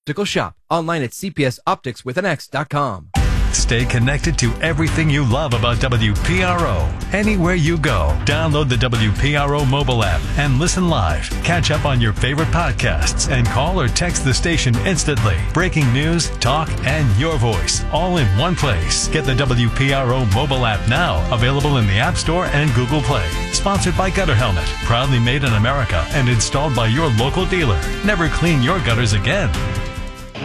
Optical Shop. Online at cpsopticswithanx.com. Stay connected to everything you love about WPRO. Anywhere you go, download the WPRO mobile app and listen live. Catch up on your favorite podcasts and call or text the station instantly. Breaking news, talk, and your voice all in one place. Get the WPRO mobile app now, available in the App Store and Google Play. Sponsored by Gutter Helmet, proudly made in America and installed by your local dealer. Never clean your gutters again.